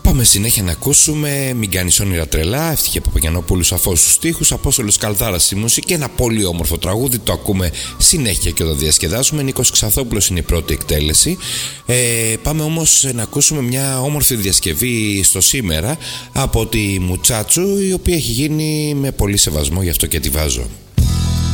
Πάμε συνέχεια να ακούσουμε Μην κάνεις όνειρα τρελά, Ευτυχία Παπαγιαννόπουλου σαφώς στους στίχους, Απόστολος Καλδάρας στη μουσική. Ένα πολύ όμορφο τραγούδι, το ακούμε συνέχεια και το διασκεδάζουμε. Νίκος Ξαθόπουλος είναι η πρώτη εκτέλεση. Πάμε όμως να ακούσουμε μια όμορφη διασκευή στο σήμερα από τη Μουτσάτσου, η οποία έχει γίνει με πολύ σεβασμό, γι' αυτό και τη βάζω.